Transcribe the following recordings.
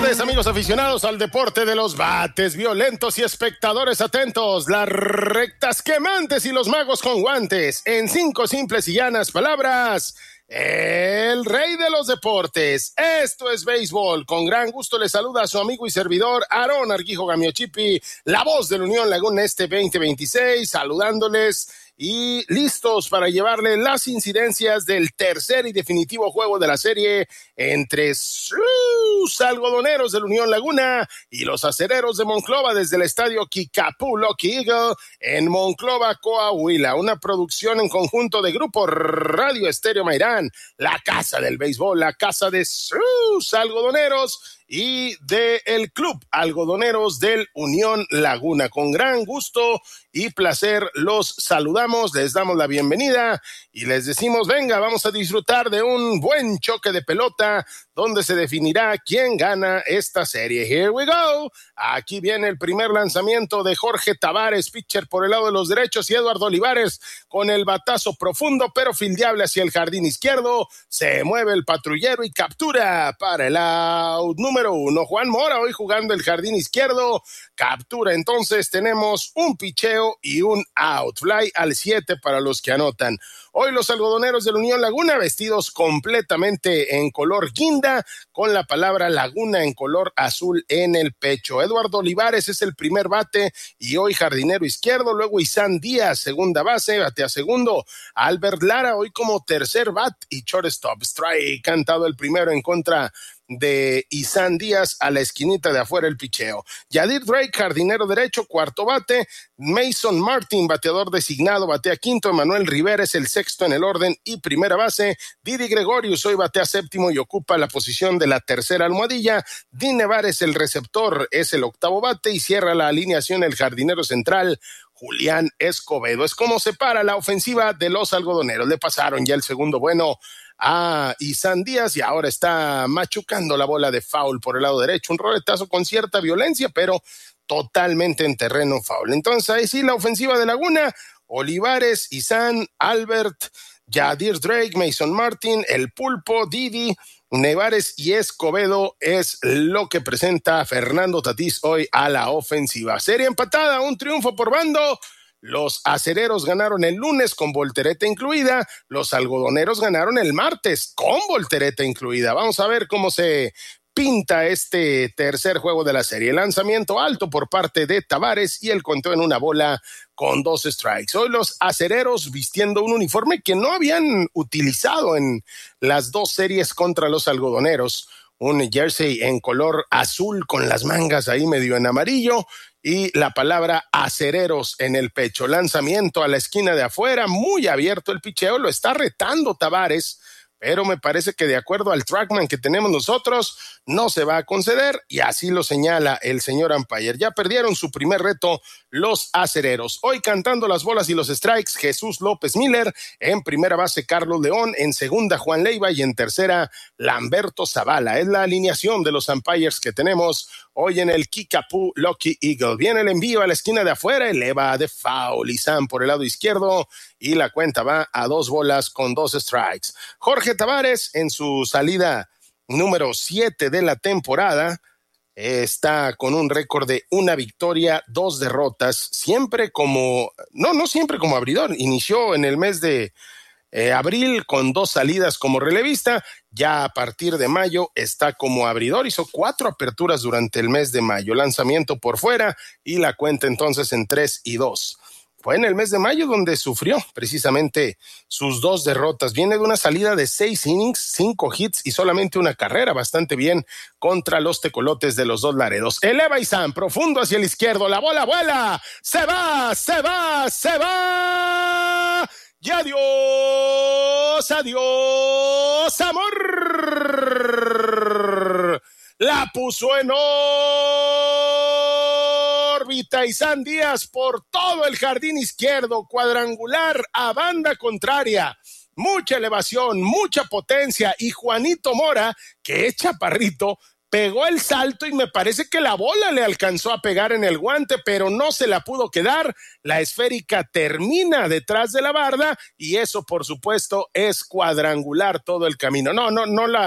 tardes, amigos aficionados al deporte de los bates violentos y espectadores atentos. Las rectas quemantes y los magos con guantes. En 5 simples y llanas palabras, el rey de los deportes. Esto es béisbol. Con gran gusto le saluda a su amigo y servidor Aarón Arquijo Gamiochipi, la voz del Unión Laguna 2026, saludándoles y listos para llevarle las incidencias del tercer y definitivo juego de la serie entre sus algodoneros del Unión Laguna y los acereros de Monclova desde el estadio Kickapoo Lucky Eagle en Monclova, Coahuila. Una producción en conjunto de Grupo Radio Estéreo Mairán, la casa del béisbol, la casa de sus algodoneros y del Club Algodoneros del Unión Laguna. Con gran gusto y placer los saludamos, les damos la bienvenida y les decimos, venga, vamos a disfrutar de un buen choque de pelota donde se definirá quién gana esta serie. Here we go. Aquí viene el primer lanzamiento de Jorge Tavares, pitcher por el lado de los derechos, y Eduardo Olivares con el batazo profundo pero fildeable hacia el jardín izquierdo. Se mueve el patrullero y captura para el out número 1. Juan Mora hoy jugando el jardín izquierdo, captura. Entonces tenemos un picheo y un out. Fly al 7 para los que anotan. Hoy los algodoneros del Unión Laguna vestidos completamente en color guinda, con la palabra Laguna en color azul en el pecho. Eduardo Olivares es el primer bate y hoy jardinero izquierdo. Luego Isan Díaz, segunda base, batea segundo. Albert Lara hoy como tercer bat y shortstop. Strike, cantado el primero en contra de Isan Díaz, a la esquinita de afuera el picheo. Yadir Drake, jardinero derecho, cuarto bate. Mason Martin, bateador designado, batea quinto. Emanuel Rivera es el sexto en el orden y primera base. Didi Gregorius hoy batea séptimo y ocupa la posición de la tercera almohadilla. Dean Nevares, el receptor, es el octavo bate y cierra la alineación el jardinero central Julián Escobedo. Es como se para la ofensiva de los algodoneros. Le pasaron ya el segundo bueno a Isan Díaz y ahora está machucando la bola de foul por el lado derecho. Un roletazo con cierta violencia, pero totalmente en terreno foul. Entonces ahí sí la ofensiva de Laguna: Olivares, Isan, Albert, Yadir Drake, Mason Martin, el Pulpo, Didi, Nevares y Escobedo es lo que presenta Fernando Tatís hoy a la ofensiva. Serie empatada, un triunfo por bando. Los acereros ganaron el lunes con voltereta incluida. Los algodoneros ganaron el martes con voltereta incluida. Vamos a ver cómo se pinta este tercer juego de la serie. Lanzamiento alto por parte de Tavares y el conteo en una bola con 2 strikes. Hoy los acereros vistiendo un uniforme que no habían utilizado en las 2 series contra los algodoneros. Un jersey en color azul con las mangas ahí medio en amarillo y la palabra acereros en el pecho. Lanzamiento a la esquina de afuera, muy abierto el picheo, lo está retando Tavares, pero me parece que de acuerdo al trackman que tenemos nosotros, no se va a conceder, y así lo señala el señor umpire. Ya perdieron su primer reto los acereros. Hoy cantando las bolas y los strikes, Jesús López Miller. En primera base, Carlos León. En segunda, Juan Leiva. Y en tercera, Lamberto Zavala. Es la alineación de los umpires que tenemos hoy en el Kickapoo Lucky Eagle. Viene el envío a la esquina de afuera, eleva de foul. Isan por el lado izquierdo y la cuenta va a 2 bolas con 2 strikes. Jorge Tavares en su salida número 7 de la temporada está con un récord de 1 victoria, 2 derrotas, siempre como, no siempre como abridor. Inició en el mes de abril con 2 salidas como relevista. Ya a partir de mayo está como abridor, hizo 4 aperturas durante el mes de mayo. Lanzamiento por fuera y la cuenta entonces en 3-2. Fue en el mes de mayo donde sufrió precisamente sus 2 derrotas. Viene de una salida de 6 innings, 5 hits y solamente 1 carrera. Bastante bien contra los tecolotes de los 2 Laredos. Eleva Isan profundo hacia el izquierdo. La bola vuela. Se va. Y adiós, amor. La puso en órbita Isan Díaz por todo el jardín izquierdo, cuadrangular a banda contraria. Mucha elevación, mucha potencia, y Juanito Mora, que es chaparrito, pegó el salto y me parece que la bola le alcanzó a pegar en el guante, pero no se la pudo quedar. La esférica termina detrás de la barda y eso, por supuesto, es cuadrangular todo el camino. No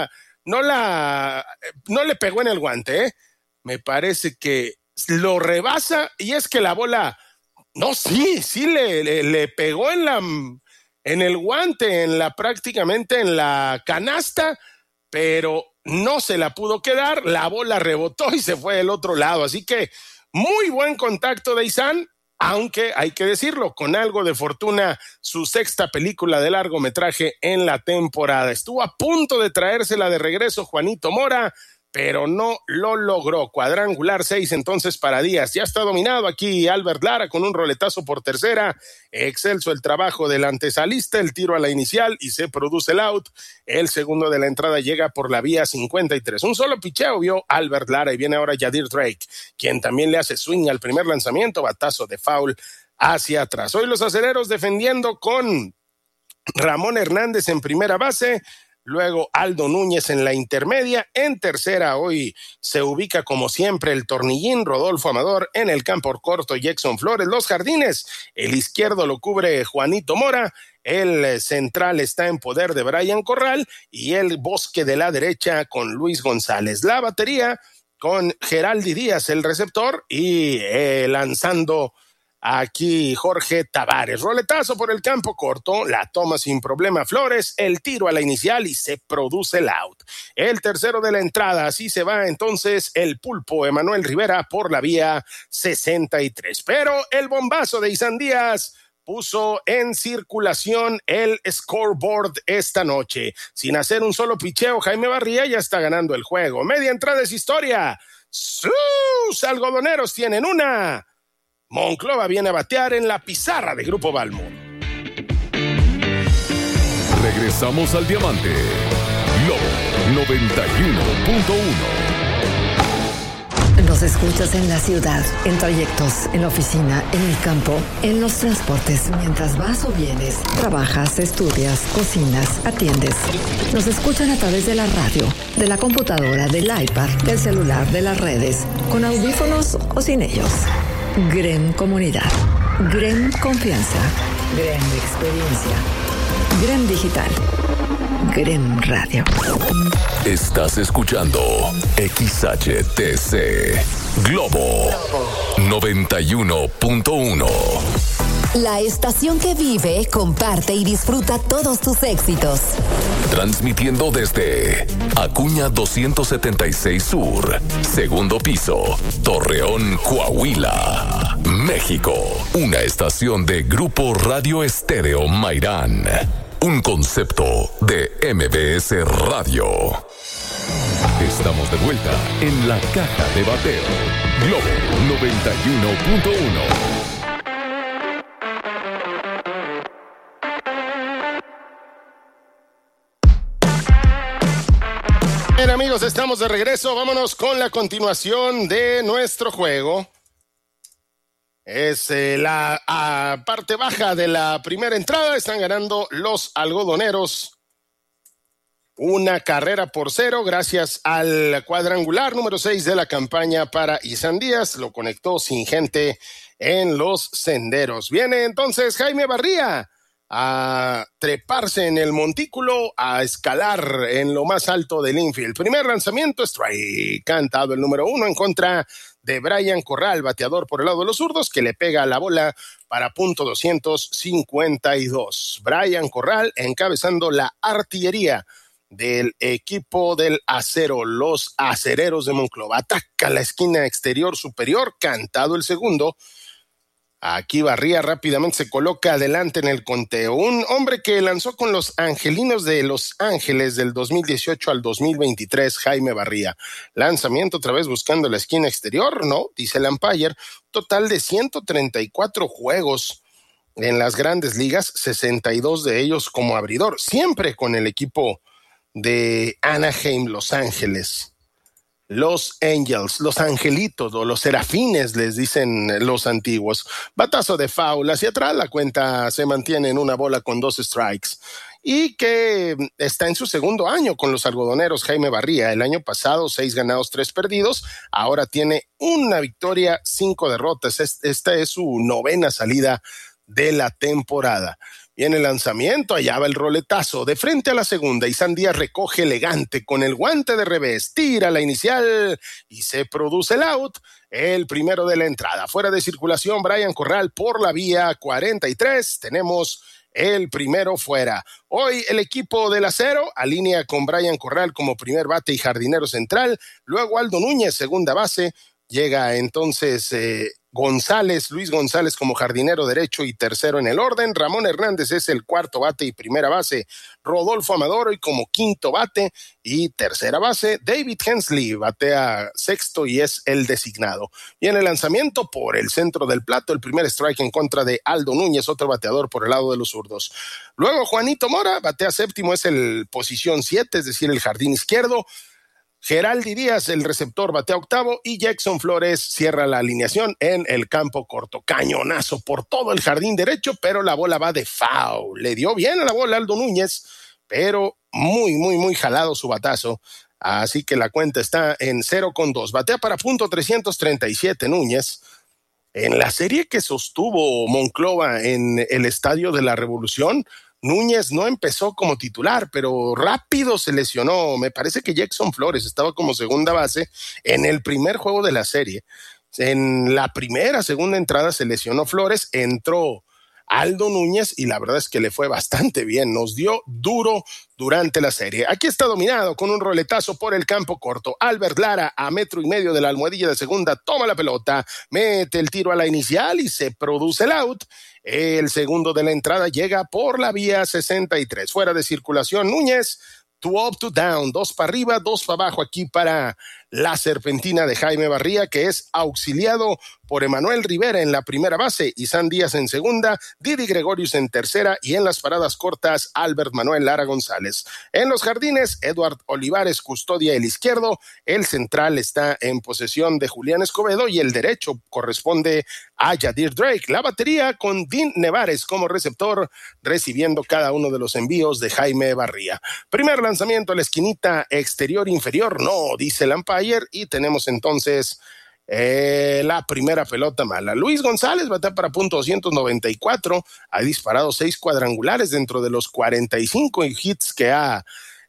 no le pegó en el guante, Me parece que lo rebasa, y es que la bola, no, sí le pegó en el guante, prácticamente en la canasta, pero no se la pudo quedar, la bola rebotó y se fue del otro lado, así que muy buen contacto de Isan, aunque hay que decirlo, con algo de fortuna, su sexta película de largometraje en la temporada. Estuvo a punto de traérsela de regreso Juanito Mora, pero no lo logró. Cuadrangular 6 entonces para Díaz. Ya está dominado aquí Albert Lara con un roletazo por tercera. Excelso el trabajo del antesalista, el tiro a la inicial y se produce el out. El segundo de la entrada llega por la vía 53. Un solo picheo vio Albert Lara y viene ahora Yadir Drake, quien también le hace swing al primer lanzamiento, batazo de foul hacia atrás. Hoy los acereros defendiendo con Ramón Hernández en primera base, luego Aldo Núñez en la intermedia. En tercera hoy se ubica como siempre el tornillín Rodolfo Amador, en el campo corto Jackson Flores. Los jardines, el izquierdo lo cubre Juanito Mora, el central está en poder de Brian Corral y el bosque de la derecha con Luis González. La batería con Geraldi Díaz, el receptor, y lanzando aquí Jorge Tavares. Roletazo por el campo corto, la toma sin problema Flores, el tiro a la inicial y se produce el out. El tercero de la entrada, así se va entonces el pulpo Emanuel Rivera por la vía 63. Pero el bombazo de Isan Díaz puso en circulación el scoreboard esta noche. Sin hacer un solo picheo, Jaime Barría ya está ganando el juego. Media entrada es historia. Sus algodoneros tienen una. Monclova viene a batear en la pizarra de Grupo Balmor. Regresamos al diamante. Lobo 91.1. Nos escuchas en la ciudad, en trayectos, en la oficina, en el campo, en los transportes, mientras vas o vienes, trabajas, estudias, cocinas, atiendes. Nos escuchan a través de la radio, de la computadora, del iPad, del celular, de las redes, con audífonos o sin ellos. GREN Comunidad, GREN Confianza, GREN Experiencia, GREN Digital, GREN Radio. Estás escuchando XHTC Globo 91.1. La estación que vive, comparte y disfruta todos tus éxitos. Transmitiendo desde Acuña 276 Sur, segundo piso, Torreón, Coahuila, México. Una estación de Grupo Radio Estéreo Mairán. Un concepto de MBS Radio. Estamos de vuelta en la caja de bateo. Globo 91.1. Bien, amigos, estamos de regreso. Vámonos con la continuación de nuestro juego. Es la parte baja de la primera entrada. Están ganando los algodoneros 1-0 gracias al cuadrangular número 6 de la campaña para Isan Díaz. Lo conectó sin gente en los senderos. Viene entonces Jaime Barría a treparse en el montículo, a escalar en lo más alto del infield. Primer lanzamiento, strike, cantado el número 1 en contra de Brian Corral, bateador por el lado de los zurdos, que le pega a la bola para punto 252. Brian Corral encabezando la artillería del equipo del acero, los acereros de Monclova. Ataca la esquina exterior superior, cantado el segundo. Aquí Barría rápidamente se coloca adelante en el conteo. Un hombre que lanzó con los Angelinos de Los Ángeles del 2018 al 2023, Jaime Barría. Lanzamiento otra vez buscando la esquina exterior, ¿no? Dice el umpire. Total de 134 juegos en las grandes ligas, 62 de ellos como abridor, siempre con el equipo de Anaheim, Los Ángeles. Los Angels, los angelitos o los serafines les dicen los antiguos. Batazo de foul hacia atrás, la cuenta se mantiene en una bola con 2 strikes. Y que está en su segundo año con los algodoneros Jaime Barría. El año pasado 6 ganados, 3 perdidos. Ahora tiene 1 victoria, 5 derrotas. Esta es su 9ª salida de la temporada. Viene el lanzamiento, allá va el roletazo de frente a la segunda y Isan Díaz recoge elegante con el guante de revés, tira la inicial y se produce el out, el primero de la entrada. Fuera de circulación, Brian Corral por la vía 43, tenemos el primero fuera. Hoy el equipo del Acero alinea con Brian Corral como primer bate y jardinero central, luego Aldo Núñez, segunda base, llega entonces Luis González como jardinero derecho y tercero en el orden. Ramón Hernández es el cuarto bate y primera base. Rodolfo Amador hoy como quinto bate y tercera base. David Hensley batea sexto y es el designado. Viene el lanzamiento por el centro del plato, el primer strike en contra de Aldo Núñez, otro bateador por el lado de los zurdos. Luego Juanito Mora batea séptimo, es el posición 7, es decir, el jardín izquierdo. Geraldi Díaz, el receptor, batea octavo y Jackson Flores cierra la alineación en el campo corto. Cañonazo por todo el jardín derecho, pero la bola va de foul. Le dio bien a la bola Aldo Núñez, pero muy jalado su batazo. Así que la cuenta está en 0-2. Batea para punto 337 Núñez. En la serie que sostuvo Monclova en el Estadio de la Revolución, Núñez no empezó como titular, pero rápido se lesionó. Me parece que Jackson Flores estaba como segunda base en el primer juego de la serie. En la segunda entrada se lesionó Flores, entró Aldo Núñez y la verdad es que le fue bastante bien, nos dio duro durante la serie. Aquí está dominado con un roletazo por el campo corto. Albert Lara a 1.5 metros de la almohadilla de segunda, toma la pelota, mete el tiro a la inicial y se produce el out. El segundo de la entrada llega por la vía 63. Fuera de circulación, Núñez, 2 up, 2 down, 2 para arriba, 2 para abajo aquí para la serpentina de Jaime Barría, que es auxiliado por Emanuel Rivera en la primera base, Isan Díaz en segunda, Didi Gregorius en tercera y en las paradas cortas, Albert Manuel Lara González. En los jardines, Eduard Olivares custodia el izquierdo, el central está en posesión de Julián Escobedo y el derecho corresponde a Yadir Drake. La batería con Dean Nevares como receptor, recibiendo cada uno de los envíos de Jaime Barría. Primer lanzamiento a la esquinita exterior inferior, no, dice el umpire, y tenemos entonces la primera pelota mala. Luis González batea para punto 294, ha disparado 6 cuadrangulares dentro de los 45 hits que ha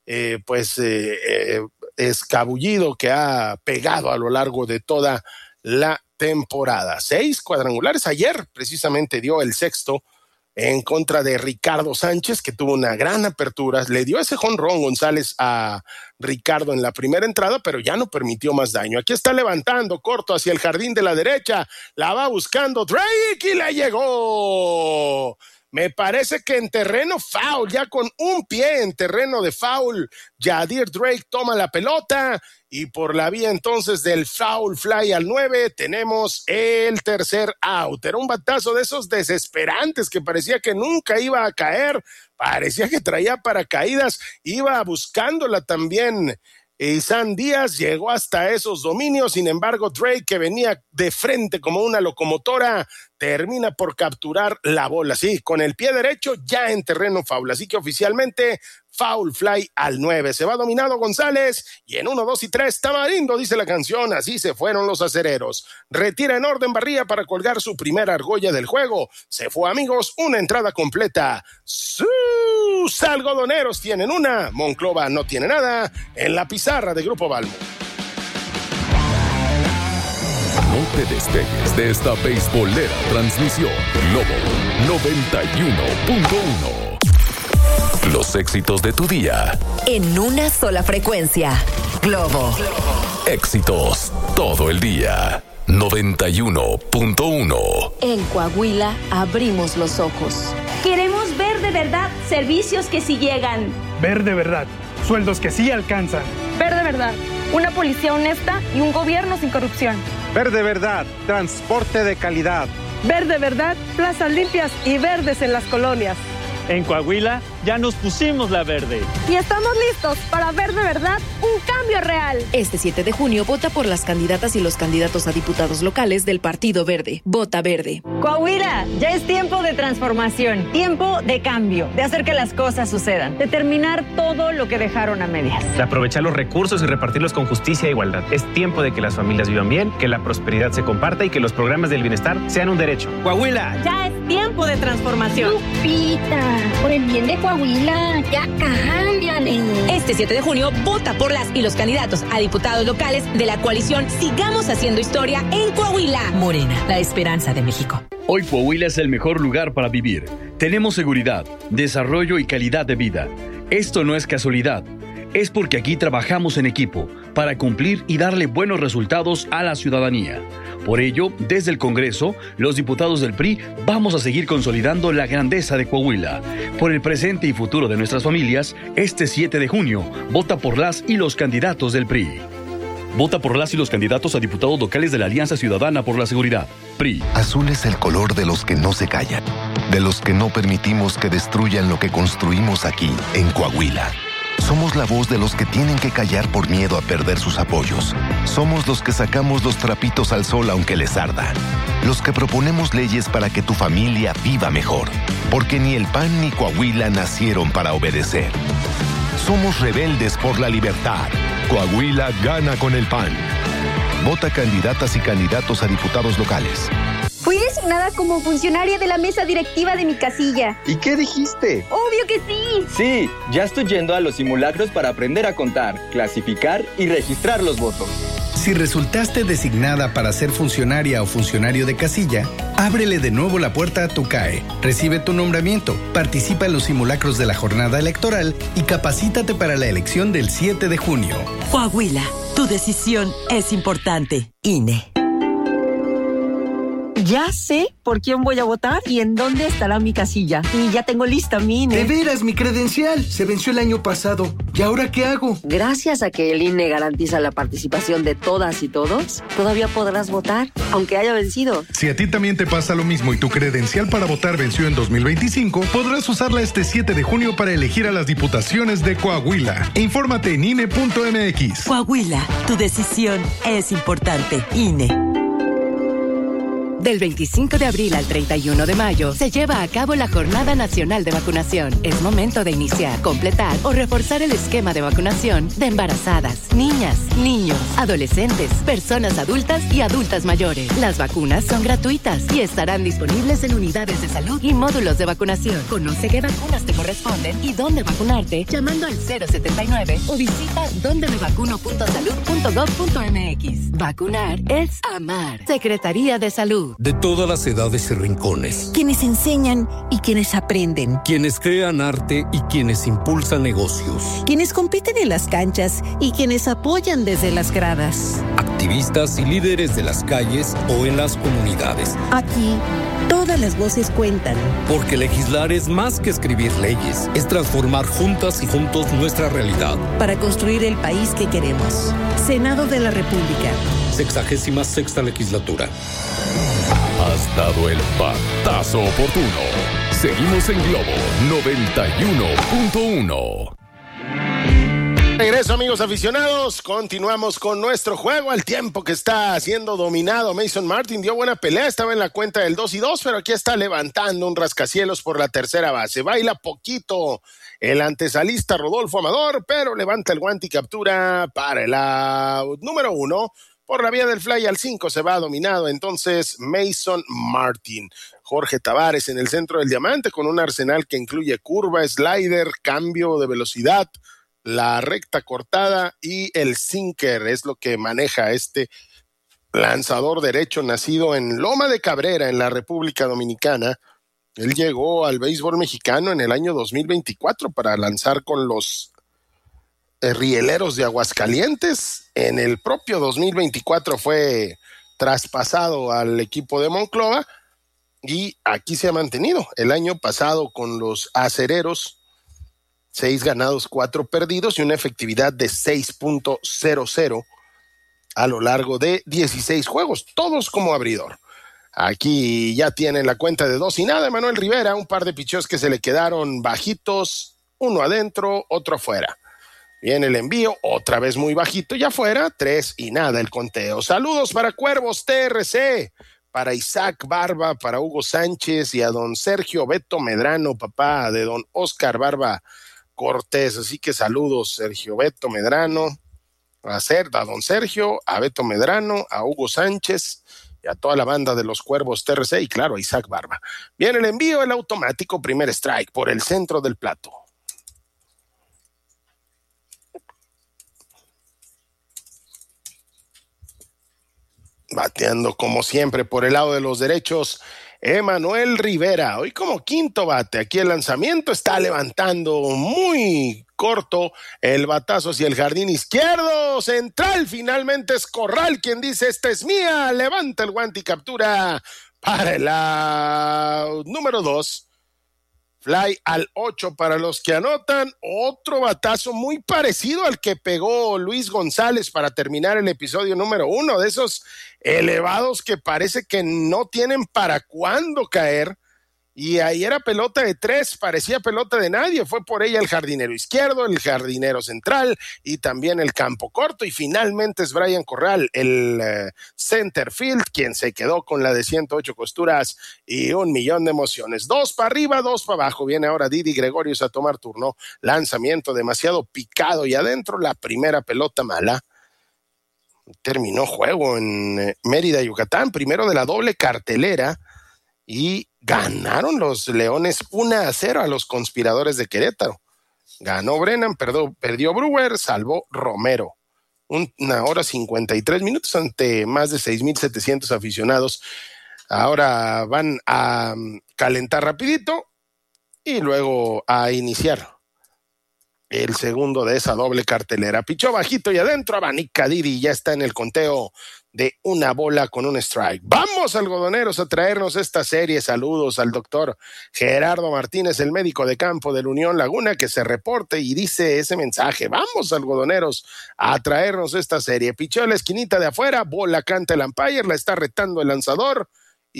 escabullido, que ha pegado a lo largo de toda la temporada. 6 cuadrangulares, ayer precisamente dio el sexto en contra de Ricardo Sánchez, que tuvo una gran apertura. Le dio ese jonrón González a Ricardo en la primera entrada, pero ya no permitió más daño. Aquí está levantando corto hacia el jardín de la derecha, la va buscando Drake y le llegó. Me parece que en terreno foul, ya con un pie en terreno de foul, Yadir Drake toma la pelota y por la vía entonces del foul fly al 9 tenemos el tercer out. Era un batazo de esos desesperantes que parecía que nunca iba a caer, parecía que traía paracaídas, iba buscándola también. Isan Díaz llegó hasta esos dominios, sin embargo Drake, que venía de frente como una locomotora, termina por capturar la bola, sí, con el pie derecho ya en terreno foul, así que oficialmente foul fly al 9, se va dominado González y en 1, 2 y 3 Tamarindo, dice la canción, así se fueron los acereros. Retira en orden Barría para colgar su primera argolla del juego, se fue amigos, una entrada completa. Sus algodoneros tienen una, Monclova no tiene nada en la pizarra de Grupo Balmo. No te despegues de esta beisbolera transmisión. Globo 91.1. Los éxitos de tu día. En una sola frecuencia. Globo. Éxitos todo el día. 91.1. En Coahuila abrimos los ojos. Queremos ver de verdad servicios que sí llegan. Ver de verdad sueldos que sí alcanzan. Ver de verdad una policía honesta y un gobierno sin corrupción. Ver de verdad transporte de calidad. Ver de verdad plazas limpias y verdes en las colonias. En Coahuila ya nos pusimos la verde. Y estamos listos para ver de verdad un cambio real. Este 7 de junio, vota por las candidatas y los candidatos a diputados locales del Partido Verde. Vota verde. Coahuila, ya es tiempo de transformación, tiempo de cambio, de hacer que las cosas sucedan, de terminar todo lo que dejaron a medias. De aprovechar los recursos y repartirlos con justicia e igualdad. Es tiempo de que las familias vivan bien, que la prosperidad se comparta y que los programas del bienestar sean un derecho. Coahuila, ya es tiempo de transformación. Lupita, por el bien de Coahuila, ya cámbiale. Este 7 de junio, vota por las y los candidatos a diputados locales de la coalición Sigamos Haciendo Historia en Coahuila. Morena, la esperanza de México. Hoy Coahuila es el mejor lugar para vivir. Tenemos seguridad, desarrollo y calidad de vida. Esto no es casualidad. Es porque aquí trabajamos en equipo para cumplir y darle buenos resultados a la ciudadanía. Por ello, desde el Congreso, los diputados del PRI vamos a seguir consolidando la grandeza de Coahuila. Por el presente y futuro de nuestras familias, este 7 de junio, vota por las y los candidatos del PRI. Vota por las y los candidatos a diputados locales de la Alianza Ciudadana por la Seguridad. PRI. Azul es el color de los que no se callan, de los que no permitimos que destruyan lo que construimos aquí, en Coahuila. Somos la voz de los que tienen que callar por miedo a perder sus apoyos. Somos los que sacamos los trapitos al sol aunque les arda. Los que proponemos leyes para que tu familia viva mejor. Porque ni el PAN ni Coahuila nacieron para obedecer. Somos rebeldes por la libertad. Coahuila gana con el PAN. Vota candidatas y candidatos a diputados locales. Fui designada como funcionaria de la mesa directiva de mi casilla. ¿Y qué dijiste? ¡Obvio que sí! Sí, ya estoy yendo a los simulacros para aprender a contar, clasificar y registrar los votos. Si resultaste designada para ser funcionaria o funcionario de casilla, ábrele de nuevo la puerta a tu CAE, recibe tu nombramiento, participa en los simulacros de la jornada electoral y capacítate para la elección del 7 de junio. Coahuila, tu decisión es importante. INE. Ya sé por quién voy a votar y en dónde estará mi casilla. Y ya tengo lista mi INE. De veras, mi credencial se venció el año pasado. ¿Y ahora qué hago? Gracias a que el INE garantiza la participación de todas y todos, todavía podrás votar, aunque haya vencido. Si a ti también te pasa lo mismo y tu credencial para votar venció en 2025, podrás usarla este 7 de junio para elegir a las diputaciones de Coahuila. Infórmate en INE.mx. Coahuila, tu decisión es importante. INE. Del 25 de abril al 31 de mayo se lleva a cabo la Jornada Nacional de Vacunación. Es momento de iniciar, completar o reforzar el esquema de vacunación de embarazadas, niñas, niños, adolescentes, personas adultas y adultas mayores. Las vacunas son gratuitas y estarán disponibles en unidades de salud y módulos de vacunación. Conoce qué vacunas te corresponden y dónde vacunarte llamando al 079 o visita dondemevacuno.salud.gov.mx. Vacunar es amar. Secretaría de Salud. De todas las edades y rincones. Quienes enseñan y quienes aprenden. Quienes crean arte y quienes impulsan negocios. Quienes compiten en las canchas y quienes apoyan desde las gradas. Activistas y líderes de las calles o en las comunidades. Aquí, todas las voces cuentan. Porque legislar es más que escribir leyes. Es transformar juntas y juntos nuestra realidad. Para construir el país que queremos. Senado de la República. 66ª legislatura. Has dado el patazo oportuno. Seguimos en Globo 91.1. Regreso, amigos aficionados. Continuamos con nuestro juego al tiempo que está siendo dominado. Mason Martin dio buena pelea, estaba en la cuenta del 2-2, pero aquí está levantando un rascacielos por la tercera base. Baila poquito el antesalista Rodolfo Amador, pero levanta el guante y captura para el out número 1. Por la vía del fly al 5 se va dominado entonces Mason Martin. Jorge Tavares en el centro del diamante con un arsenal que incluye curva, slider, cambio de velocidad, la recta cortada y el sinker. Es lo que maneja este lanzador derecho nacido en Loma de Cabrera, en la República Dominicana. Él llegó al béisbol mexicano en el año 2024 para lanzar con los Rieleros de Aguascalientes. En el propio 2024 fue traspasado al equipo de Monclova y aquí se ha mantenido. El año pasado con los Acereros, 6 ganados, 4 perdidos y una efectividad de 6.00 a lo largo de 16 juegos, todos como abridor. Aquí ya tienen la cuenta de 2-0. Emanuel Rivera, un par de picheos que se le quedaron bajitos, uno adentro, otro afuera. Viene el envío, otra vez muy bajito y afuera, 3-0 el conteo. Saludos para Cuervos TRC, para Isaac Barba, para Hugo Sánchez y a don Sergio Beto Medrano, papá de don Oscar Barba Cortés. Así que saludos, Sergio Beto Medrano, a don Sergio, a Beto Medrano, a Hugo Sánchez y a toda la banda de los Cuervos TRC y claro, a Isaac Barba. Viene el envío, el automático, primer strike por el centro del plato. Bateando como siempre por el lado de los derechos, Emanuel Rivera. Hoy como quinto bate. Aquí el lanzamiento está levantando muy corto el batazo hacia el jardín izquierdo. Central, finalmente es Corral quien dice: esta es mía. Levanta el guante y captura para el out número 2. Fly al 8 para los que anotan. Otro batazo muy parecido al que pegó Luis González para terminar el episodio número 1, de esos elevados que parece que no tienen para cuándo caer. Y ahí era pelota de 3, parecía pelota de nadie. Fue por ella el jardinero izquierdo, el jardinero central y también el campo corto. Y finalmente es Brian Corral, el center field, quien se quedó con la de 108 costuras y 1,000,000 de emociones. 2 para arriba, 2 para abajo. Viene ahora Didi Gregorius a tomar turno. Lanzamiento demasiado picado y adentro la primera pelota mala. Terminó juego en Mérida, Yucatán, primero de la doble cartelera. Y ganaron los Leones 1-0 a los Conspiradores de Querétaro. Ganó Brennan, perdió Brewer, salvó Romero. 1 hora 53 minutos ante más de 6,700 aficionados. Ahora van a calentar rapidito y luego a iniciar el segundo de esa doble cartelera. Pichó bajito y adentro, abanica Didi, ya está en el conteo de 1 bola con 1 strike. Vamos, algodoneros, a traernos esta serie. Saludos al doctor Gerardo Martínez, el médico de campo del Unión Laguna, que se reporte y dice ese mensaje. Vamos, algodoneros, a traernos esta serie. Pichó a la esquinita de afuera, bola canta el umpire, la está retando el lanzador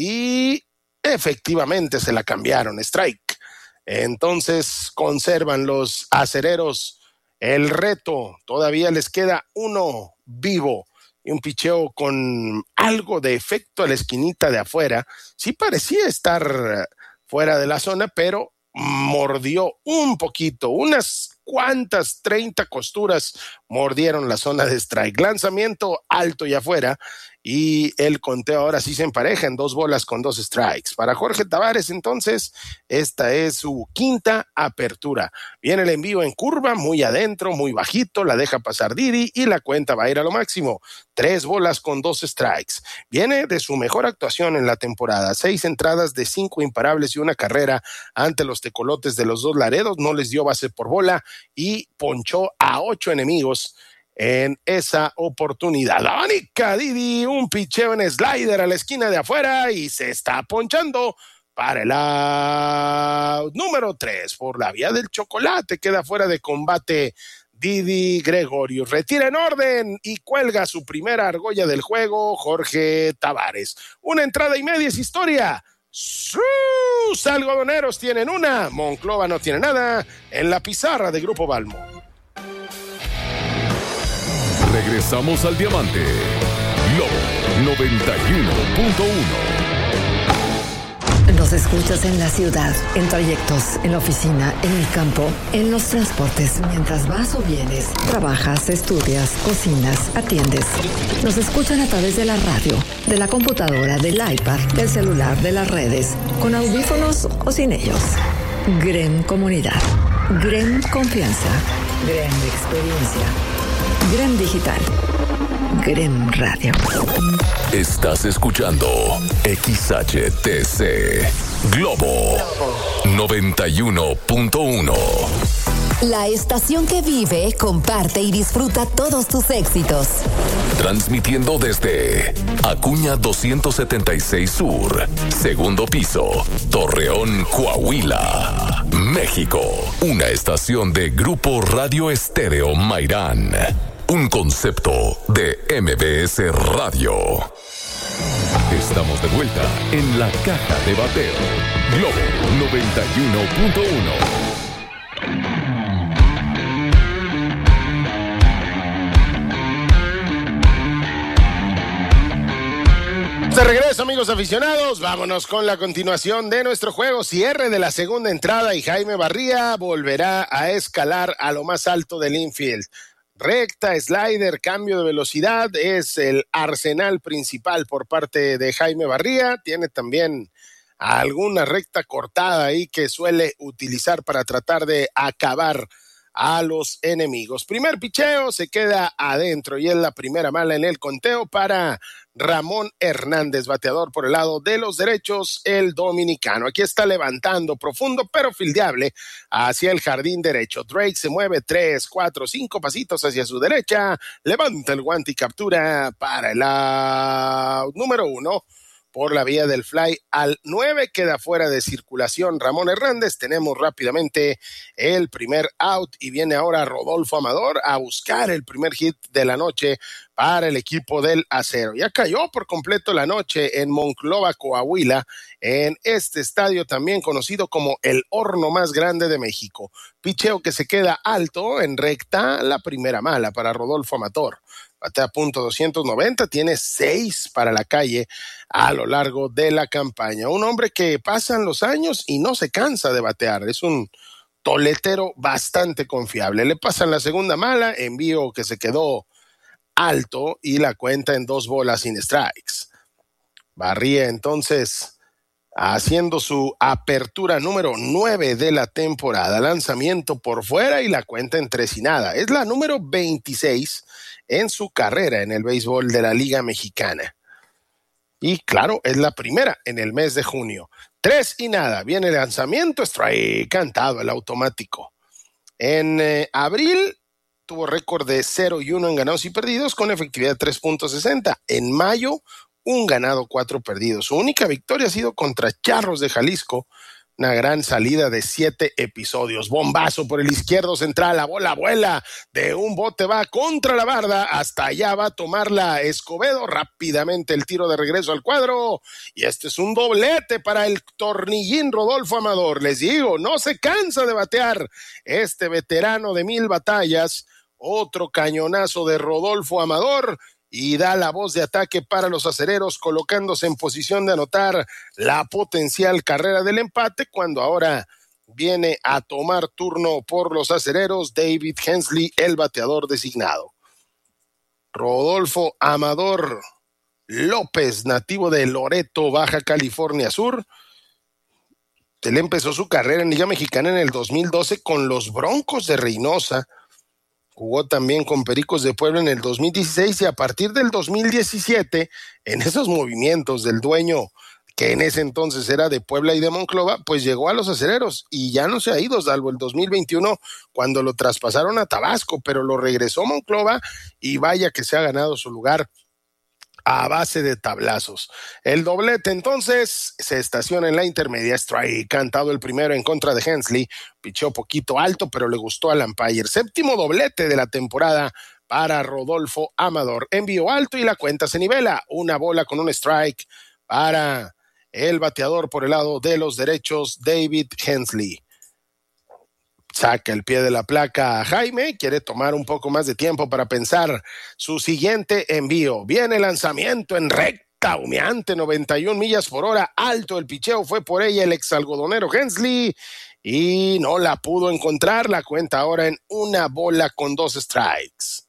y efectivamente se la cambiaron, strike. Entonces conservan los acereros el reto, todavía les queda uno vivo. Y un picheo con algo de efecto a la esquinita de afuera. Sí parecía estar fuera de la zona, pero mordió un poquito, unas cuantas 30 costuras mordieron la zona de strike. Lanzamiento alto y afuera y el conteo ahora sí se empareja en 2 bolas con 2 strikes. Para Jorge Tavares, entonces, esta es su quinta apertura. Viene el envío en curva, muy adentro, muy bajito, la deja pasar Didi y la cuenta va a ir a lo máximo. 3 bolas con 2 strikes. Viene de su mejor actuación en la temporada. 6 entradas de 5 imparables y 1 carrera ante los tecolotes de los Dos Laredos. No les dio base por bola y ponchó a 8 enemigos en esa oportunidad. Abanica Didi, un picheo en slider a la esquina de afuera y se está ponchando para el out número 3 por la vía del chocolate. Queda fuera de combate Didi Gregorius. Retira en orden y cuelga su primera argolla del juego Jorge Tavares. 1 entrada y media es historia. Sus algodoneros tienen 1, Monclova no tiene nada en la pizarra de Grupo Balmo. Regresamos al Diamante. Lobo 91.1. Nos escuchas en la ciudad, en trayectos, en la oficina, en el campo, en los transportes, mientras vas o vienes, trabajas, estudias, cocinas, atiendes. Nos escuchan a través de la radio, de la computadora, del iPad, del celular, de las redes, con audífonos o sin ellos. GREM Comunidad, GREM Confianza, GREM Experiencia, GREM Digital, GREM Radio. Estás escuchando XHTC Globo 91.1. La estación que vive, comparte y disfruta todos tus éxitos. Transmitiendo desde Acuña 276 Sur, segundo piso, Torreón, Coahuila, México. Una estación de Grupo Radio Estéreo Mairán. Un concepto de MBS Radio. Estamos de vuelta en la Caja de Bateo. Globo 91.1. De regreso, amigos aficionados, vámonos con la continuación de nuestro juego, cierre de la segunda entrada y Jaime Barría volverá a escalar a lo más alto del infield. Recta, slider, cambio de velocidad, es el arsenal principal por parte de Jaime Barría. Tiene también alguna recta cortada ahí que suele utilizar para tratar de acabar a los enemigos. Primer picheo, se queda adentro y es la primera mala en el conteo para Ramón Hernández, bateador por el lado de los derechos, el dominicano. Aquí está levantando profundo, pero fildeable hacia el jardín derecho. Drake se mueve 3, 4, 5 pasitos hacia su derecha, levanta el guante y captura para el out número 1. Por la vía del fly al 9, queda fuera de circulación Ramón Hernández. Tenemos rápidamente el primer out y viene ahora Rodolfo Amador a buscar el primer hit de la noche para el equipo del Acero. Ya cayó por completo la noche en Monclova, Coahuila, en este estadio también conocido como el horno más grande de México. Picheo que se queda alto en recta, la primera mala para Rodolfo Amador. Batea punto 290, tiene 6 para la calle a lo largo de la campaña. Un hombre que pasan los años y no se cansa de batear. Es un toletero bastante confiable. Le pasan la segunda mala, envío que se quedó alto y la cuenta en 2 bolas sin strikes. Barría entonces haciendo su apertura número 9 de la temporada. Lanzamiento por fuera y la cuenta en 3-0. Es la número 26 en su carrera en el béisbol de la Liga Mexicana. Y claro, es la primera en el mes de junio. 3-0. Viene el lanzamiento, strike, cantado el automático. En abril tuvo récord de 0-1 en ganados y perdidos con efectividad de 3.60. En mayo, 1 ganado, 4 perdidos. Su única victoria ha sido contra Charros de Jalisco. Una gran salida de 7 episodios. Bombazo por el izquierdo central. La bola vuela de un bote, va contra la barda. Hasta allá va a tomarla Escobedo. Rápidamente el tiro de regreso al cuadro. Y este es un doblete para el tornillín Rodolfo Amador. Les digo, no se cansa de batear este veterano de 1000 batallas. Otro cañonazo de Rodolfo Amador. Y da la voz de ataque para los acereros, colocándose en posición de anotar la potencial carrera del empate, cuando ahora viene a tomar turno por los acereros David Hensley, el bateador designado. Rodolfo Amador López, nativo de Loreto, Baja California Sur. Él empezó su carrera en Liga Mexicana en el 2012 con los Broncos de Reynosa. Jugó también con Pericos de Puebla en el 2016 y a partir del 2017, en esos movimientos del dueño que en ese entonces era de Puebla y de Monclova, pues llegó a los acereros y ya no se ha ido, salvo el 2021 cuando lo traspasaron a Tabasco, pero lo regresó a Monclova y vaya que se ha ganado su lugar a base de tablazos. El doblete entonces se estaciona en la intermedia, strike, cantado el primero en contra de Hensley, picheó poquito alto pero le gustó al umpire. Séptimo doblete de la temporada para Rodolfo Amador, envío alto y la cuenta se nivela, 1 bola con un strike para el bateador por el lado de los derechos David Hensley. Saca el pie de la placa a Jaime, quiere tomar un poco más de tiempo para pensar su siguiente envío. Viene el lanzamiento en recta, humeante, 91 millas por hora, alto el picheo, fue por ella el exalgodonero Hensley y no la pudo encontrar, la cuenta ahora en 1 bola con 2 strikes.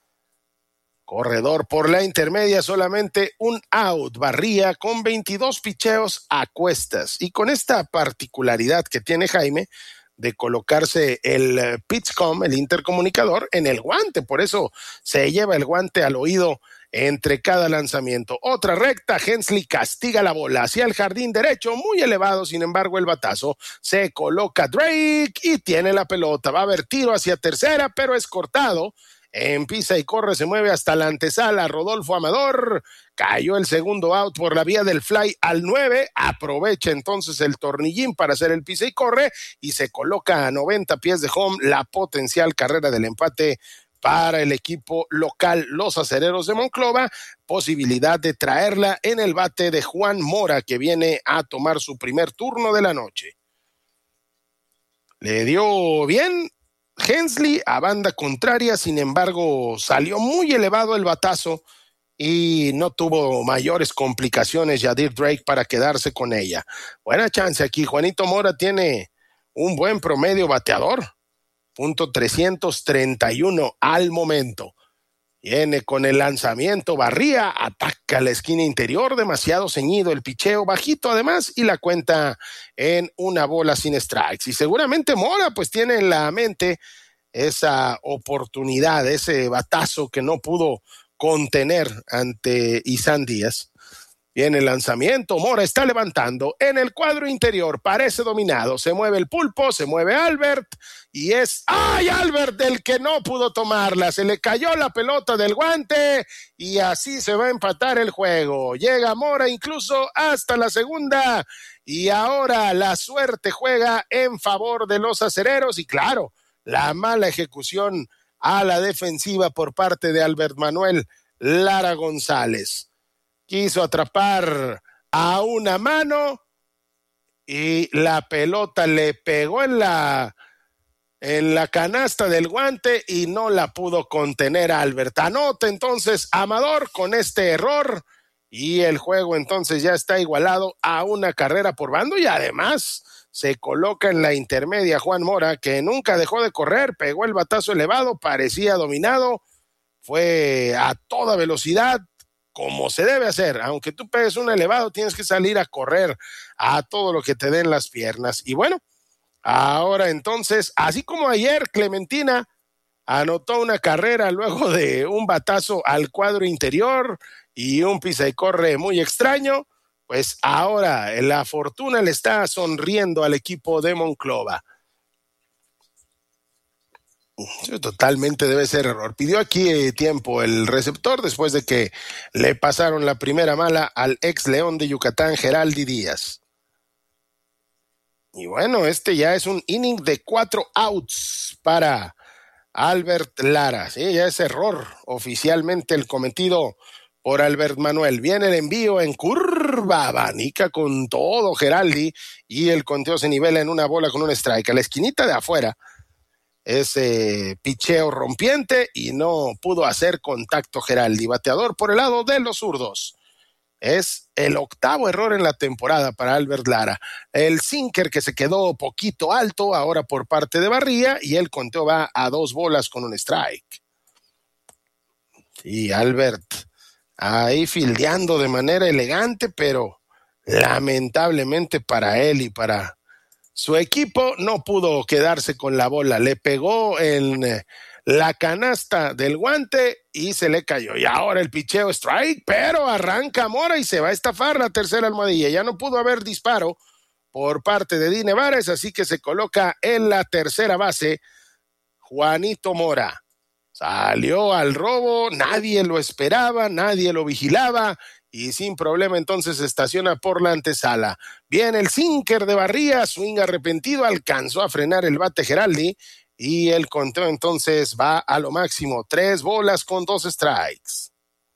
Corredor por la intermedia, solamente un out. Barría con 22 picheos a cuestas y con esta particularidad que tiene Jaime de colocarse el PitchCom, el intercomunicador, en el guante. Por eso se lleva el guante al oído entre cada lanzamiento. Otra recta, Hensley castiga la bola hacia el jardín derecho, muy elevado, sin embargo el batazo se coloca Drake y tiene la pelota. Va a haber tiro hacia tercera, pero es cortado. En pisa y corre, se mueve hasta la antesala Rodolfo Amador. Cayó el segundo out por la vía del fly al 9. Aprovecha entonces el tornillín para hacer el pisa y corre y se coloca a 90 pies de home la potencial carrera del empate para el equipo local, los Acereros de Monclova, posibilidad de traerla en el bate de Juan Mora, que viene a tomar su primer turno de la noche. Le dio bien Hensley a banda contraria, sin embargo, salió muy elevado el batazo y no tuvo mayores complicaciones Yadir Drake para quedarse con ella. Buena chance aquí, Juanito Mora tiene un buen promedio bateador, .331 al momento. Viene con el lanzamiento, Barría, ataca la esquina interior, demasiado ceñido el picheo, bajito además, y la cuenta en 1 bola sin strikes. Y seguramente Mora pues tiene en la mente esa oportunidad, ese batazo que no pudo contener ante Isan Díaz. Viene el lanzamiento, Mora está levantando en el cuadro interior, parece dominado, se mueve el pulpo, se mueve Albert y es Albert el que no pudo tomarla, se le cayó la pelota del guante y así se va a empatar el juego. Llega Mora incluso hasta la segunda y ahora la suerte juega en favor de los acereros y claro, la mala ejecución a la defensiva por parte de Albert Manuel Lara González. Quiso atrapar a una mano y la pelota le pegó en la canasta del guante y no la pudo contener Albert. Anota entonces Amador con este error y el juego entonces ya está igualado a 1 carrera por bando y además se coloca en la intermedia Juan Mora, que nunca dejó de correr, pegó el batazo elevado, parecía dominado, fue a toda velocidad, como se debe hacer. Aunque tú pegues un elevado, tienes que salir a correr a todo lo que te den las piernas. Y bueno, ahora entonces, así como ayer Clementina anotó una carrera luego de un batazo al cuadro interior y un pisa y corre muy extraño, pues ahora la fortuna le está sonriendo al equipo de Monclova. Totalmente debe ser error. Pidió aquí tiempo el receptor después de que le pasaron la primera mala al ex León de Yucatán, Geraldi Díaz. Y bueno, este ya es un inning de 4 outs para Albert Lara. Sí, ya es error oficialmente el cometido por Albert Manuel. Viene el envío en curva, abanica con todo Geraldi y el conteo se nivela en 1 bola con un strike. A la esquinita de afuera, ese picheo rompiente y no pudo hacer contacto Geraldi. Bateador por el lado de los zurdos. Es el 8º error en la temporada para Albert Lara. El sinker que se quedó poquito alto ahora por parte de Barría y el conteo va a 2 bolas con un strike. Y Albert ahí fildeando de manera elegante, pero lamentablemente para él y para su equipo no pudo quedarse con la bola, le pegó en la canasta del guante y se le cayó. Y ahora el picheo strike, pero arranca Mora y se va a estafar la tercera almohadilla. Ya no pudo haber disparo por parte de Dine Vares, así que se coloca en la tercera base Juanito Mora. Salió al robo, nadie lo esperaba, nadie lo vigilaba. Y sin problema entonces se estaciona por la antesala. Viene el sinker de Barría, swing arrepentido, alcanzó a frenar el bate Geraldi y el conteo entonces va a lo máximo, 3 bolas con 2 strikes.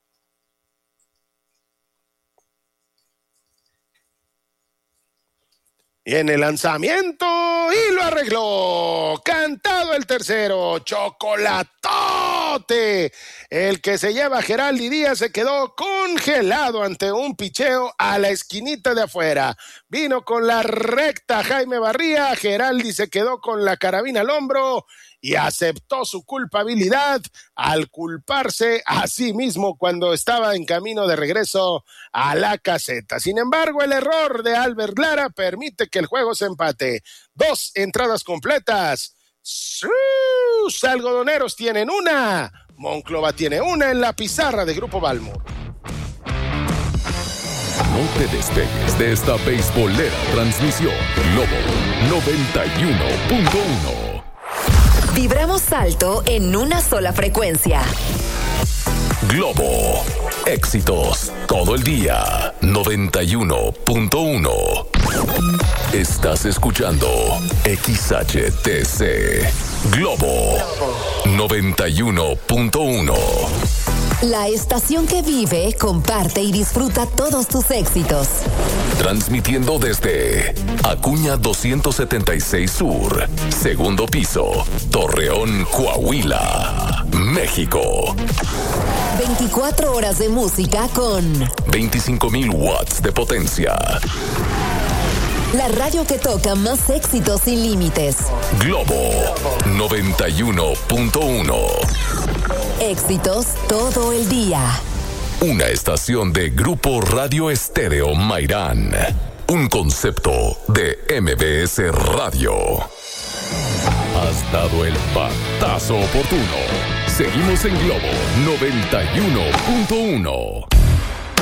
Viene el lanzamiento y lo arregló. Cantado el tercero, chocolatote. El que se lleva Geraldi Díaz se quedó congelado ante un picheo a la esquinita de afuera. Vino con la recta Jaime Barría, Geraldi se quedó con la carabina al hombro y aceptó su culpabilidad al culparse a sí mismo cuando estaba en camino de regreso a la caseta. Sin embargo, el error de Albert Lara permite que el juego se empate. 2 entradas completas. ¡Sus algodoneros tienen 1! Monclova tiene 1 en la pizarra de Grupo Balmor. No te despegues de esta beisbolera transmisión. Globo 91.1. Vibramos alto en una sola frecuencia. Globo Éxitos todo el día. 91.1. Estás escuchando XHTC Globo 91.1. La estación que vive, comparte y disfruta todos tus éxitos. Transmitiendo desde Acuña 276 Sur, segundo piso, Torreón, Coahuila, México. 24 horas de música con 25,000 watts de potencia. La radio que toca más éxitos sin límites. Globo 91.1. Éxitos todo el día. Una estación de Grupo Radio Estéreo Mairán. Un concepto de MBS Radio. Has dado el batazo oportuno. Seguimos en Globo 91.1.